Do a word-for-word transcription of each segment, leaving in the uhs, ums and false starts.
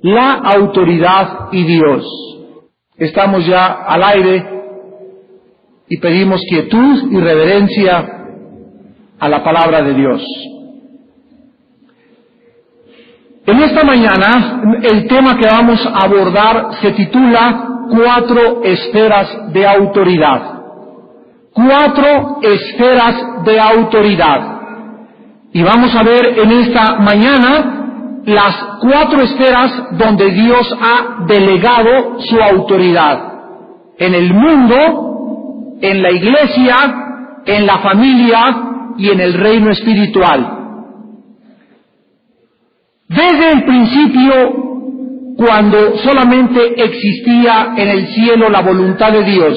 la autoridad y Dios. Estamos ya al aire y pedimos quietud y reverencia a la palabra de Dios. En esta mañana, el tema que vamos a abordar se titula Cuatro esferas de autoridad. Cuatro esferas de autoridad. Y vamos a ver en esta mañana las cuatro esferas donde Dios ha delegado su autoridad. En el mundo, en la iglesia, en la familia y en el reino espiritual. Desde el principio, cuando solamente existía en el cielo la voluntad de Dios,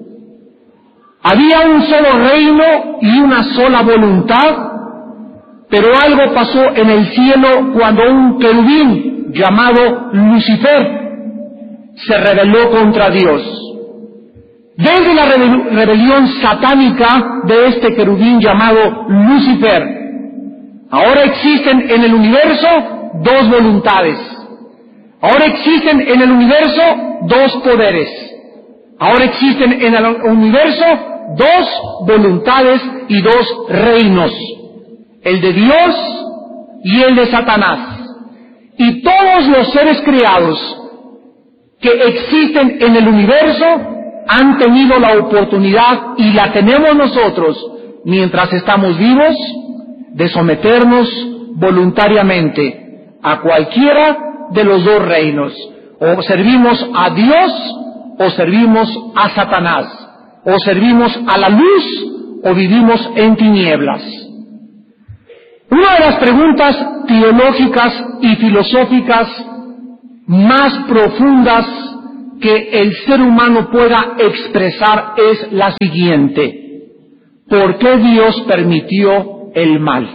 había un solo reino y una sola voluntad, pero algo pasó en el cielo cuando un querubín llamado Lucifer se rebeló contra Dios. Desde la rebelión satánica de este querubín llamado Lucifer, ahora existen en el universo dos voluntades. Ahora existen en el universo dos poderes. Ahora existen en el universo dos voluntades y dos reinos. El de Dios y el de Satanás. Y todos los seres creados que existen en el universo han tenido la oportunidad, y la tenemos nosotros, mientras estamos vivos, de someternos voluntariamente a cualquiera de los dos reinos. O servimos a Dios o servimos a Satanás. O servimos a la luz o vivimos en tinieblas. Una de las preguntas teológicas y filosóficas más profundas que el ser humano pueda expresar es la siguiente: ¿por qué Dios permitió el mal?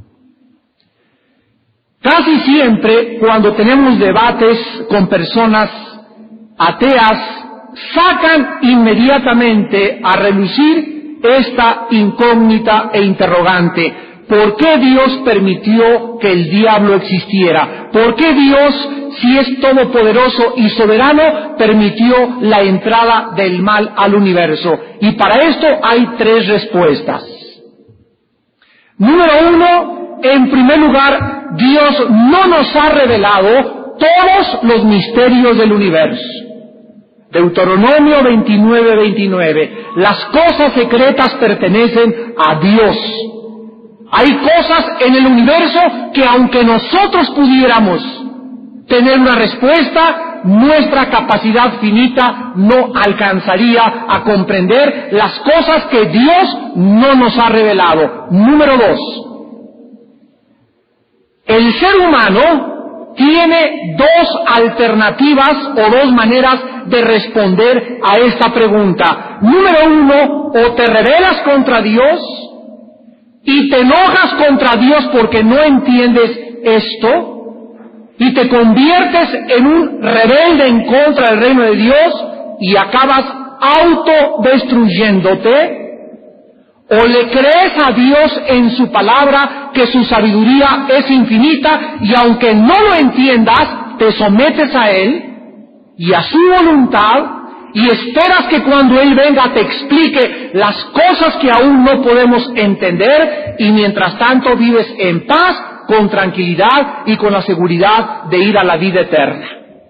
Casi siempre, cuando tenemos debates con personas ateas, sacan inmediatamente a relucir esta incógnita e interrogante: ¿por qué Dios permitió que el diablo existiera? ¿Por qué Dios, si es todopoderoso y soberano, permitió la entrada del mal al universo? Y para esto hay tres respuestas. Número uno, en primer lugar, Dios no nos ha revelado todos los misterios del universo. Deuteronomio veintinueve, veintinueve. Las cosas secretas pertenecen a Dios. Hay cosas en el universo que, aunque nosotros pudiéramos tener una respuesta, nuestra capacidad finita no alcanzaría a comprender las cosas que Dios no nos ha revelado. Número dos, el ser humano tiene dos alternativas o dos maneras de responder a esta pregunta. Número uno, o te rebelas contra Dios y te enojas contra Dios porque no entiendes esto, y te conviertes en un rebelde en contra del reino de Dios y acabas autodestruyéndote, o le crees a Dios en su palabra que su sabiduría es infinita, y aunque no lo entiendas, te sometes a Él y a su voluntad, y esperas que cuando Él venga te explique las cosas que aún no podemos entender, y mientras tanto vives en paz, con tranquilidad y con la seguridad de ir a la vida eterna.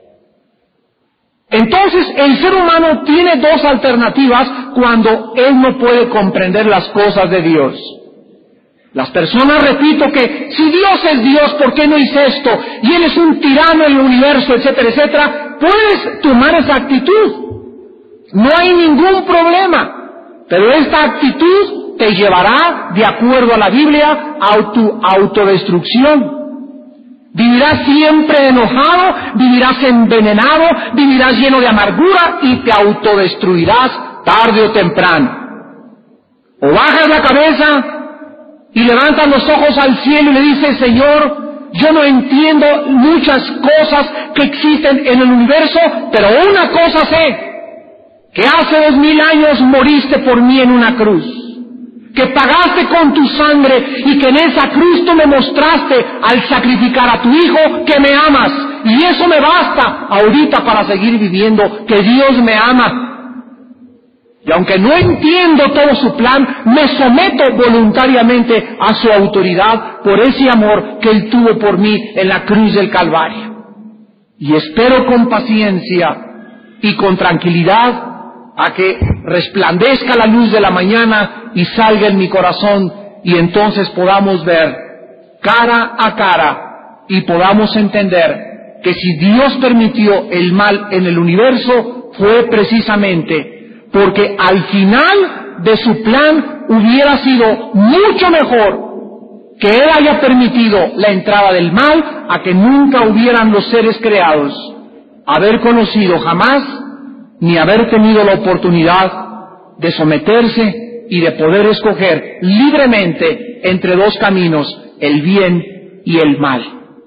Entonces, el ser humano tiene dos alternativas cuando él no puede comprender las cosas de Dios. Las personas, repito, que si Dios es Dios, ¿por qué no hice esto? Y Él es un tirano en el universo, etcétera, etcétera. Puedes tomar esa actitud. No hay ningún problema. Pero esta actitud te llevará, de acuerdo a la Biblia, a tu autodestrucción. Vivirás siempre enojado, vivirás envenenado, vivirás lleno de amargura y te autodestruirás tarde o temprano. O bajas la cabeza y levantas los ojos al cielo y le dices: Señor, yo no entiendo muchas cosas que existen en el universo, pero una cosa sé, que hace dos mil años moriste por mí en una cruz, que pagaste con tu sangre y que en esa cruz tú me mostraste al sacrificar a tu Hijo que me amas y eso me basta ahorita para seguir viviendo, que Dios me ama. Y aunque no entiendo todo su plan, me someto voluntariamente a su autoridad por ese amor que Él tuvo por mí en la cruz del Calvario. Y espero con paciencia y con tranquilidad a que resplandezca la luz de la mañana y salga en mi corazón, y entonces podamos ver cara a cara y podamos entender que si Dios permitió el mal en el universo fue precisamente porque al final de su plan hubiera sido mucho mejor que Él haya permitido la entrada del mal a que nunca hubieran los seres creados haber conocido jamás ni haber tenido la oportunidad de someterse y de poder escoger libremente entre dos caminos, el bien y el mal.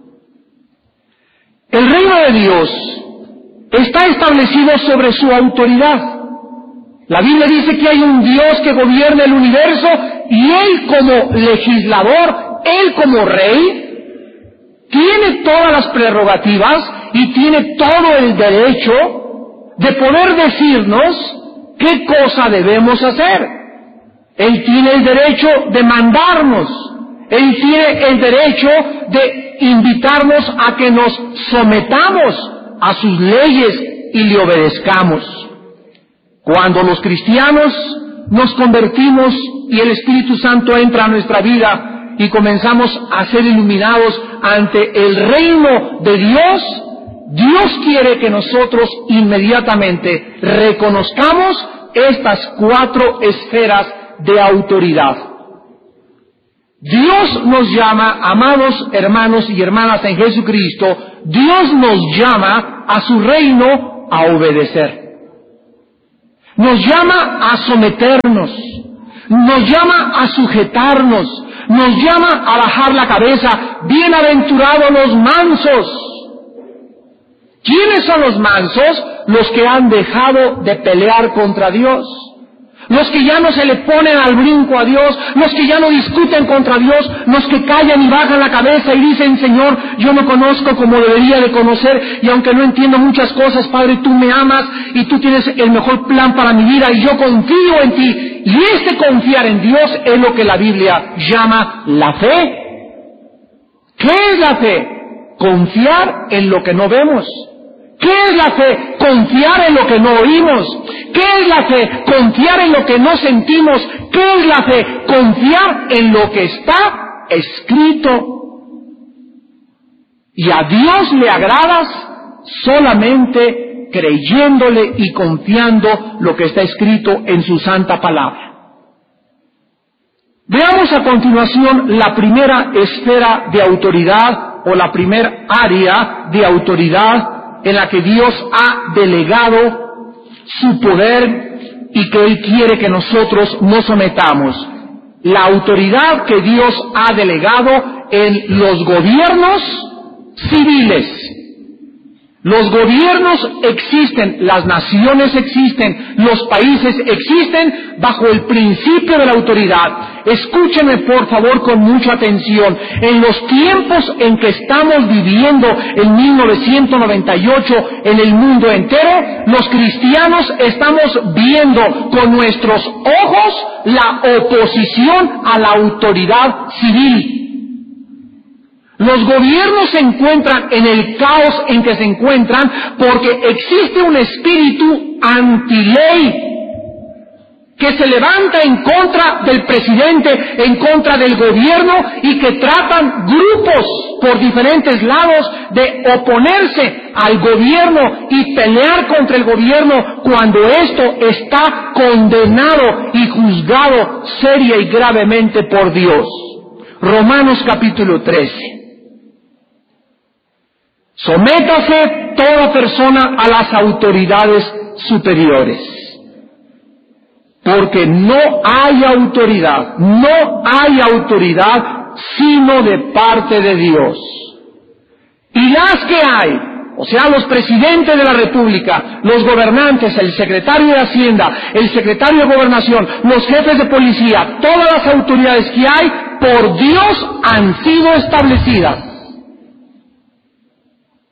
El reino de Dios está establecido sobre su autoridad. La Biblia dice que hay un Dios que gobierna el universo y Él como legislador, Él como rey, tiene todas las prerrogativas y tiene todo el derecho de poder decirnos qué cosa debemos hacer. Él tiene el derecho de mandarnos, Él tiene el derecho de invitarnos a que nos sometamos a sus leyes y le obedezcamos. Cuando los cristianos nos convertimos y el Espíritu Santo entra a nuestra vida y comenzamos a ser iluminados ante el reino de Dios, Dios quiere que nosotros inmediatamente reconozcamos estas cuatro esferas de autoridad. Dios nos llama, amados hermanos y hermanas en Jesucristo, Dios nos llama a su reino a obedecer. Nos llama a someternos, nos llama a sujetarnos, nos llama a bajar la cabeza. Bienaventurados los mansos. ¿Quiénes son los mansos? Los que han dejado de pelear contra Dios, los que ya no se le ponen al brinco a Dios, los que ya no discuten contra Dios, los que callan y bajan la cabeza y dicen: Señor, yo no conozco como debería de conocer, y aunque no entiendo muchas cosas, Padre, tú me amas y tú tienes el mejor plan para mi vida y yo confío en ti. Y este confiar en Dios es lo que la Biblia llama la fe. ¿Qué es la fe? Confiar en lo que no vemos. ¿Qué es la fe? Confiar en lo que no oímos. ¿Qué es la fe? Confiar en lo que no sentimos. ¿Qué es la fe? Confiar en lo que está escrito. Y a Dios le agradas solamente creyéndole y confiando lo que está escrito en su santa palabra. Veamos a continuación la primera esfera de autoridad o la primera área de autoridad en la que Dios ha delegado su poder y que Él quiere que nosotros nos sometamos. La autoridad que Dios ha delegado en los gobiernos civiles. Los gobiernos existen, las naciones existen, los países existen bajo el principio de la autoridad. Escúchenme por favor con mucha atención. En los tiempos en que estamos viviendo en mil novecientos noventa y ocho en el mundo entero, los cristianos estamos viendo con nuestros ojos la oposición a la autoridad civil. Los gobiernos se encuentran en el caos en que se encuentran porque existe un espíritu antiley que se levanta en contra del presidente, en contra del gobierno, y que tratan grupos por diferentes lados de oponerse al gobierno y pelear contra el gobierno cuando esto está condenado y juzgado seria y gravemente por Dios. Romanos capítulo trece. Sométase toda persona a las autoridades superiores, porque no hay autoridad, no hay autoridad sino de parte de Dios. Y las que hay, o sea, los presidentes de la República, los gobernantes, el secretario de Hacienda, el secretario de Gobernación, los jefes de policía, todas las autoridades que hay, por Dios han sido establecidas.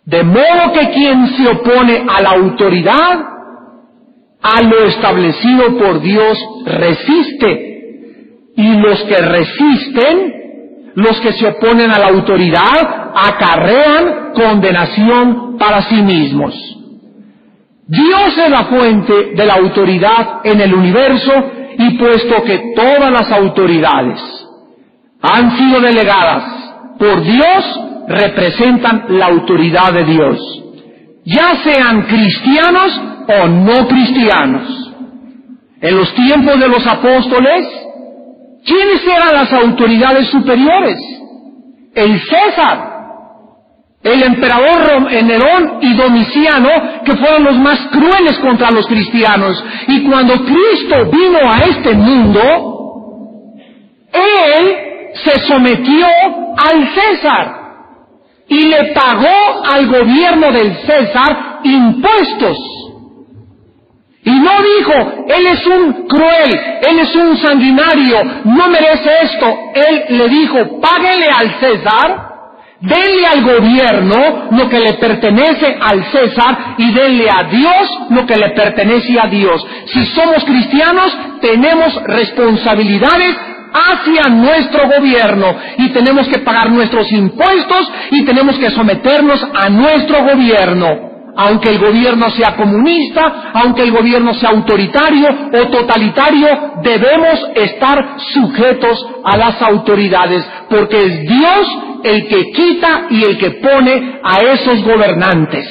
De modo que quien se opone a la autoridad, a lo establecido por Dios, resiste. Y los que resisten, los que se oponen a la autoridad, acarrean condenación para sí mismos. Dios es la fuente de la autoridad en el universo, y puesto que todas las autoridades han sido delegadas por Dios, representan la autoridad de Dios, ya sean cristianos o no cristianos. En los tiempos de los apóstoles, ¿quiénes eran las autoridades superiores? El César, el emperador Nerón y Domiciano, que fueron los más crueles contra los cristianos. Y cuando Cristo vino a este mundo, Él se sometió al César y le pagó al gobierno del César impuestos. Y no dijo, Él es un cruel, Él es un sanguinario, no merece esto. Él le dijo, páguele al César, denle al gobierno lo que le pertenece al César y denle a Dios lo que le pertenece a Dios. Si somos cristianos, tenemos responsabilidades hacia nuestro gobierno y tenemos que pagar nuestros impuestos y tenemos que someternos a nuestro gobierno. Aunque el gobierno sea comunista, aunque el gobierno sea autoritario o totalitario, debemos estar sujetos a las autoridades, porque es Dios el que quita y el que pone a esos gobernantes.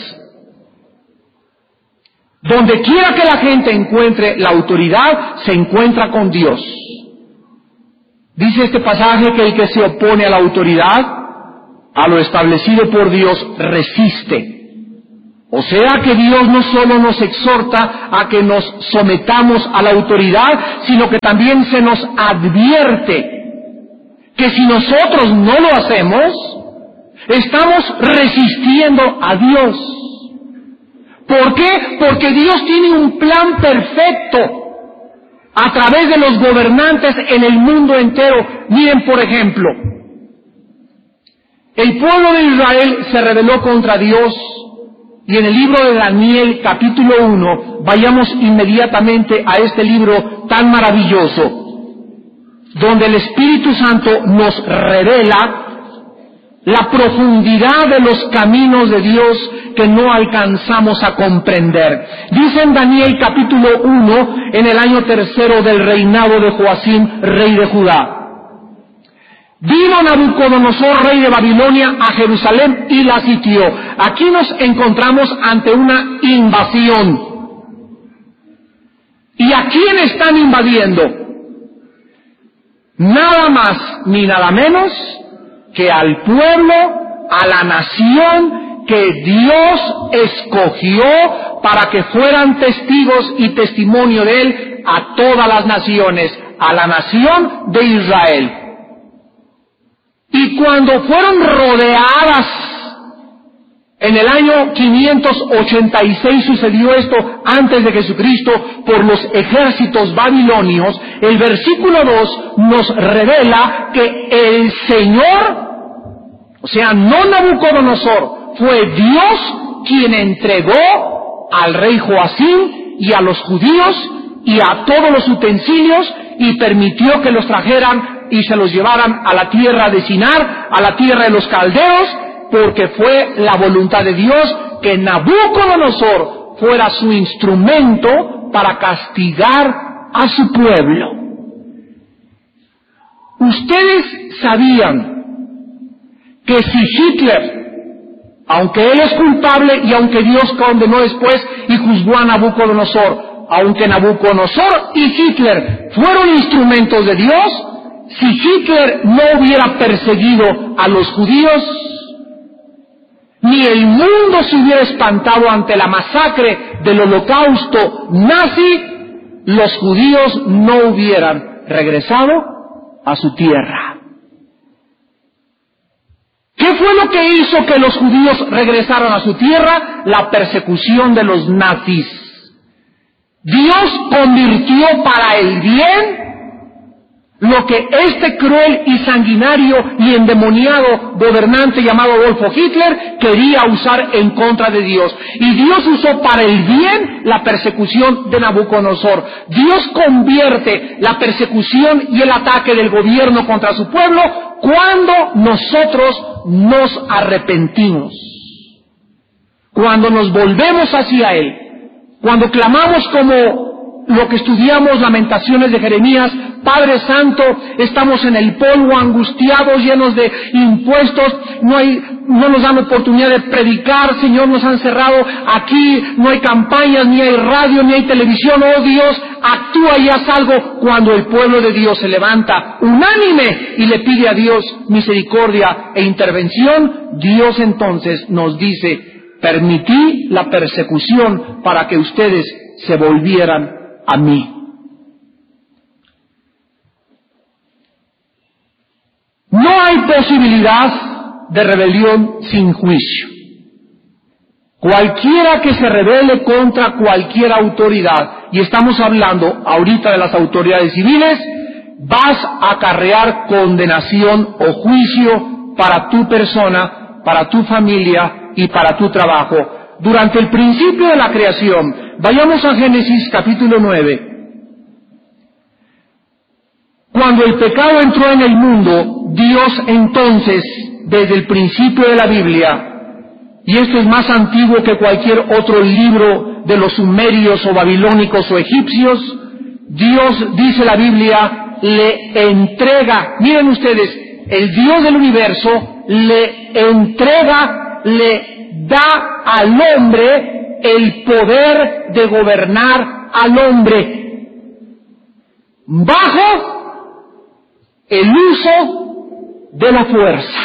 Donde quiera que la gente encuentre la autoridad, se encuentra con Dios. Dice este pasaje que el que se opone a la autoridad, a lo establecido por Dios, resiste. O sea que Dios no solo nos exhorta a que nos sometamos a la autoridad, sino que también se nos advierte que si nosotros no lo hacemos, estamos resistiendo a Dios. ¿Por qué? Porque Dios tiene un plan perfecto a través de los gobernantes en el mundo entero. Miren, por ejemplo, el pueblo de Israel se rebeló contra Dios. Y en el libro de Daniel, capítulo uno, vayamos inmediatamente a este libro tan maravilloso, donde el Espíritu Santo nos revela la profundidad de los caminos de Dios que no alcanzamos a comprender. Dice en Daniel, capítulo uno, en el año tercero del reinado de Joacim, rey de Judá. Vino Nabucodonosor, rey de Babilonia, a Jerusalén y la sitió. Aquí nos encontramos ante una invasión. ¿Y a quién están invadiendo? Nada más ni nada menos que al pueblo, a la nación que Dios escogió para que fueran testigos y testimonio de Él a todas las naciones, a la nación de Israel. Y cuando fueron rodeadas, en el año quinientos ochenta y seis sucedió esto antes de Jesucristo por los ejércitos babilonios, el versículo dos nos revela que el Señor, o sea, no Nabucodonosor, fue Dios quien entregó al rey Joacim y a los judíos y a todos los utensilios y permitió que los trajeran y se los llevaran a la tierra de Sinar, a la tierra de los caldeos, porque fue la voluntad de Dios que Nabucodonosor fuera su instrumento para castigar a su pueblo. Ustedes sabían que si Hitler, aunque él es culpable y aunque Dios condenó después y juzgó a Nabucodonosor, aunque Nabucodonosor y Hitler fueron instrumentos de Dios, si Hitler no hubiera perseguido a los judíos, ni el mundo se hubiera espantado ante la masacre del holocausto nazi, los judíos no hubieran regresado a su tierra. ¿Qué fue lo que hizo que los judíos regresaran a su tierra? La persecución de los nazis. Dios convirtió para el bien lo que este cruel y sanguinario y endemoniado gobernante llamado Adolfo Hitler quería usar en contra de Dios. Y Dios usó para el bien la persecución de Nabucodonosor. Dios convierte la persecución y el ataque del gobierno contra su pueblo cuando nosotros nos arrepentimos, cuando nos volvemos hacia Él, cuando clamamos como lo que estudiamos, Lamentaciones de Jeremías: Padre Santo, estamos en el polvo, angustiados, llenos de impuestos, no hay, no nos dan oportunidad de predicar, Señor, nos han cerrado aquí, no hay campañas, ni hay radio, ni hay televisión. Oh Dios, actúa y haz algo. Cuando el pueblo de Dios se levanta unánime y le pide a Dios misericordia e intervención, Dios entonces nos dice: permití la persecución para que ustedes se volvieran a mí. No hay posibilidad de rebelión sin juicio. Cualquiera que se rebele contra cualquier autoridad, y estamos hablando ahorita de las autoridades civiles, vas a acarrear condenación o juicio para tu persona, para tu familia y para tu trabajo. Durante el principio de la creación, vayamos a Génesis capítulo nueve. Cuando el pecado entró en el mundo, Dios entonces, desde el principio de la Biblia, y esto es más antiguo que cualquier otro libro de los sumerios o babilónicos o egipcios, Dios, dice la Biblia, le entrega, miren ustedes, el Dios del universo le entrega, le da al hombre el poder de gobernar al hombre bajo el uso de la fuerza.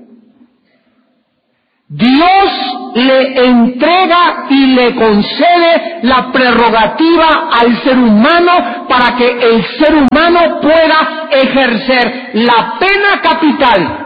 Dios le entrega y le concede la prerrogativa al ser humano para que el ser humano pueda ejercer la pena capital,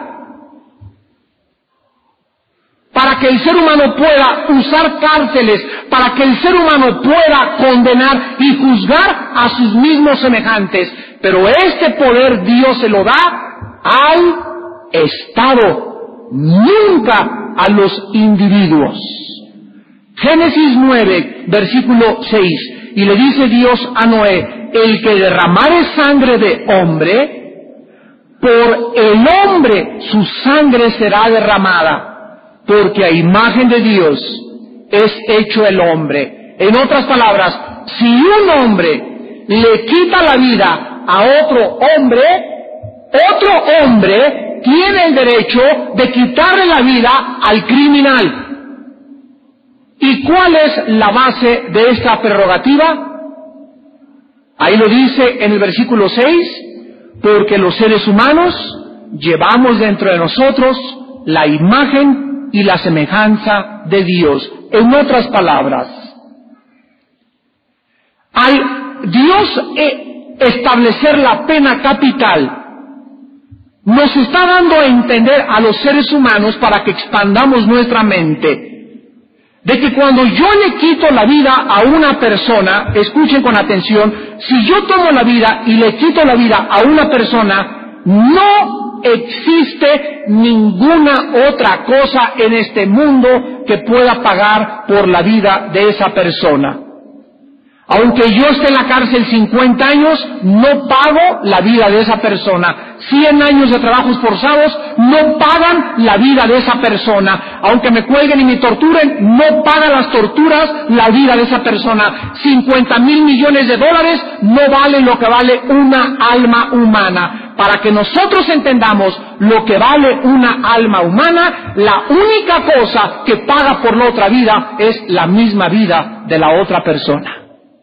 para que el ser humano pueda usar cárceles, para que el ser humano pueda condenar y juzgar a sus mismos semejantes. Pero este poder Dios se lo da al Estado, nunca a los individuos. Génesis nueve, versículo seis, y le dice Dios a Noé: el que derramare sangre de hombre, por el hombre su sangre será derramada, porque a imagen de Dios es hecho el hombre. En otras palabras, si un hombre le quita la vida a otro hombre, otro hombre tiene el derecho de quitarle la vida al criminal. ¿Y cuál es la base de esta prerrogativa? Ahí lo dice en el versículo seis: porque los seres humanos llevamos dentro de nosotros la imagen y la semejanza de Dios. En otras palabras, al Dios establecer la pena capital, nos está dando a entender a los seres humanos, para que expandamos nuestra mente, de que cuando yo le quito la vida a una persona, escuchen con atención, si yo tomo la vida y le quito la vida a una persona, no existe ninguna otra cosa en este mundo que pueda pagar por la vida de esa persona. Aunque yo esté en la cárcel cincuenta años, no pago la vida de esa persona. cien años de trabajos forzados no pagan la vida de esa persona. Aunque me cuelguen y me torturen, no pagan las torturas la vida de esa persona. cincuenta mil millones de dólares no valen lo que vale una alma humana. Para que nosotros entendamos lo que vale una alma humana, la única cosa que paga por la otra vida es la misma vida de la otra persona.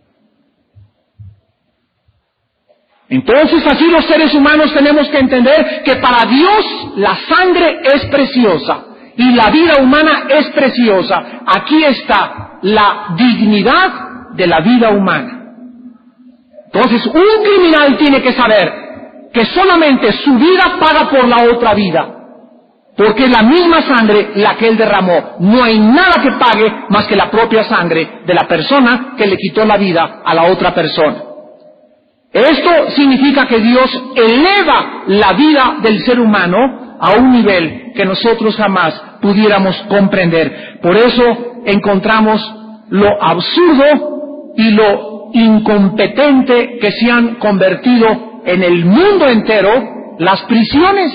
Entonces, así los seres humanos tenemos que entender que para Dios la sangre es preciosa y la vida humana es preciosa. Aquí está la dignidad de la vida humana. Entonces, un criminal tiene que saber que solamente su vida paga por la otra vida, porque es la misma sangre la que él derramó. No hay nada que pague más que la propia sangre de la persona que le quitó la vida a la otra persona. Esto significa que Dios eleva la vida del ser humano a un nivel que nosotros jamás pudiéramos comprender. Por eso encontramos lo absurdo y lo incompetente que se han convertido en el mundo entero las prisiones.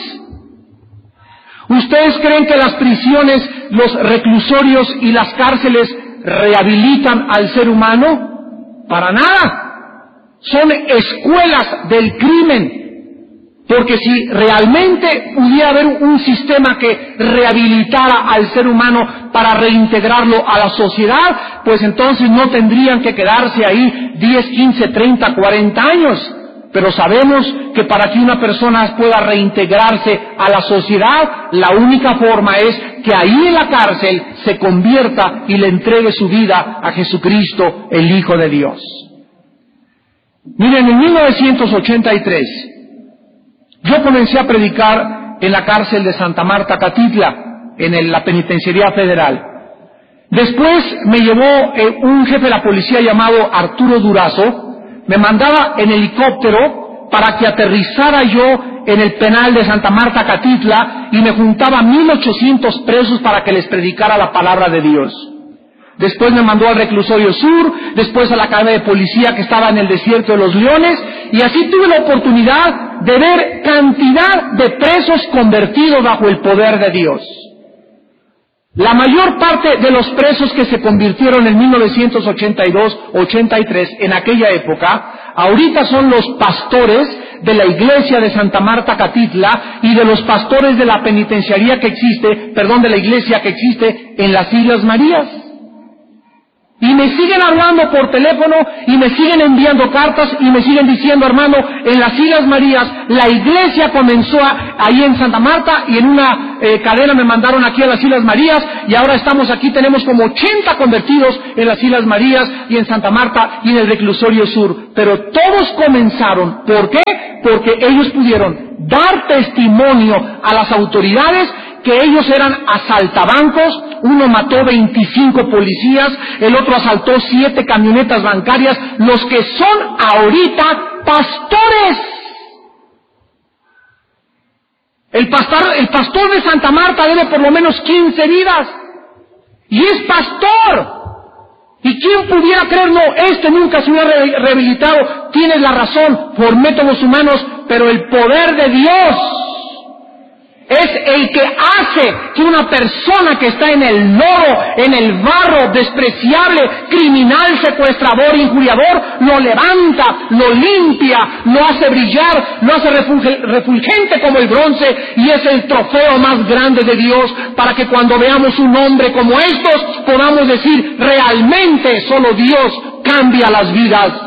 ¿Ustedes creen que las prisiones, los reclusorios y las cárceles rehabilitan al ser humano? Para nada. Son escuelas del crimen. Porque si realmente pudiera haber un sistema que rehabilitara al ser humano para reintegrarlo a la sociedad, pues entonces no tendrían que quedarse ahí diez, quince, treinta, cuarenta años. Pero sabemos que para que una persona pueda reintegrarse a la sociedad, la única forma es que ahí en la cárcel se convierta y le entregue su vida a Jesucristo, el Hijo de Dios. Miren, en mil novecientos ochenta y tres, yo comencé a predicar en la cárcel de Santa Marta, Catitla, en la penitenciaría federal. Después me llevó eh, un jefe de la policía llamado Arturo Durazo, me mandaba en helicóptero para que aterrizara yo en el penal de Santa Marta, Catitla, y me juntaba mil ochocientos presos para que les predicara la palabra de Dios. Después me mandó al reclusorio sur, después a la academia de policía que estaba en el desierto de los Leones, y así tuve la oportunidad de ver cantidad de presos convertidos bajo el poder de Dios. La mayor parte de los presos que se convirtieron en mil novecientos ochenta y dos, ochenta y tres, en aquella época, ahorita son los pastores de la iglesia de Santa Marta, Catitla, y de los pastores de la penitenciaría que existe, perdón, de la iglesia que existe en las Islas Marías. Y me siguen hablando por teléfono, y me siguen enviando cartas, y me siguen diciendo, hermano, en las Islas Marías, la iglesia comenzó a, ahí en Santa Marta, y en una eh, cadena me mandaron aquí a las Islas Marías, y ahora estamos aquí, tenemos como ochenta convertidos en las Islas Marías, y en Santa Marta, y en el reclusorio sur. Pero todos comenzaron, ¿por qué? Porque ellos pudieron dar testimonio a las autoridades que ellos eran asaltabancos. Uno mató veinticinco policías, el otro asaltó siete camionetas bancarias, los que son ahorita pastores. El pastor, el pastor de Santa Marta debe por lo menos quince vidas, y es pastor. ¿Y quién pudiera creer? No, este nunca se hubiera re- rehabilitado. Tienes la razón, por métodos humanos, pero el poder de Dios es el que hace que una persona que está en el lodo, en el barro, despreciable, criminal, secuestrador, injuriador, lo levanta, lo limpia, lo hace brillar, lo hace refulgente como el bronce, y es el trofeo más grande de Dios, para que cuando veamos un hombre como estos, podamos decir, realmente solo Dios cambia las vidas.